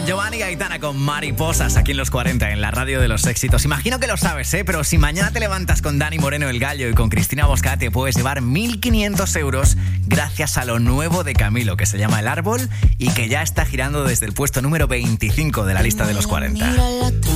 Giovanni Gaitana con Mariposas aquí en los 40, en la radio de los éxitos. Imagino que lo sabes, pero si mañana te levantas con Dani Moreno el Gallo y con Cristina Bosca, te puedes llevar 1.500 euros gracias a lo nuevo de Camilo, que se llama El Árbol y que ya está girando desde el puesto número 25 de la lista de los 40.